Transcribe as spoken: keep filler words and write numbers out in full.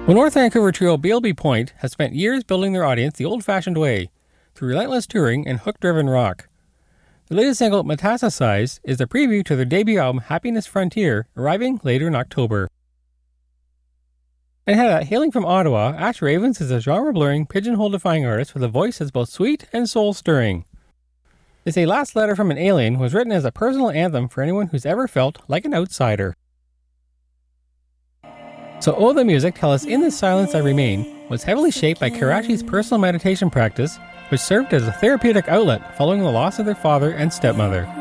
The North Vancouver trio B L B Point has spent years building their audience the old-fashioned way, through relentless touring and hook-driven rock. The latest single, Metastasize, is the preview to their debut album, Happiness Frontier, arriving later in October. And Hedda, hailing from Ottawa, Ash Ravens is a genre-blurring, pigeonhole-defying artist with a voice that's both sweet and soul-stirring. They say Last Letter from an Alien was written as a personal anthem for anyone who's ever felt like an outsider. So Oh the Music tell us In the Silence I Remain was heavily shaped by Karachi's personal meditation practice, which served as a therapeutic outlet following the loss of their father and stepmother.